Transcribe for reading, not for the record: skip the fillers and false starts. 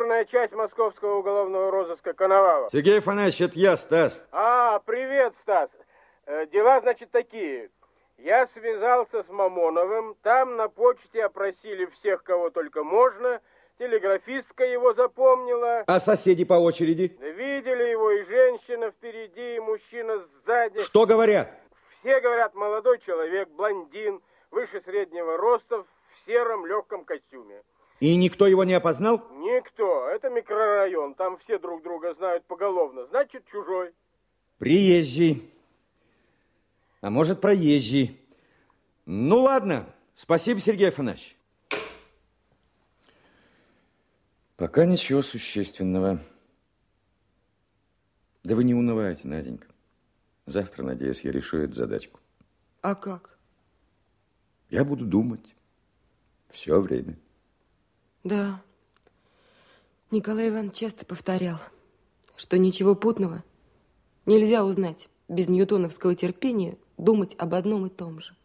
Черная часть московского уголовного розыска Коновалов. Сергей Афанасьевич, это я, Стас. Привет, Стас. Дела, значит, такие. Я связался с Мамоновым. Там на почте опросили всех, кого только можно. Телеграфистка его запомнила. А соседи по очереди? Видели его и женщина впереди, и мужчина сзади. Что говорят? Все говорят, молодой человек, блондин, выше среднего роста, в сером легком костюме. И никто его не опознал? Никто. Это микрорайон. Там все друг друга знают поголовно. Значит, чужой. Приезжий. А может, проезжий. Ну, ладно. Спасибо, Сергей Афанасьевич. Пока ничего существенного. Да вы не унывайте, Наденька. Завтра, надеюсь, я решу эту задачку. А как? Я буду думать. Все время. Да. Николай Иванович часто повторял, что ничего путного нельзя узнать без ньютоновского терпения думать об одном и том же.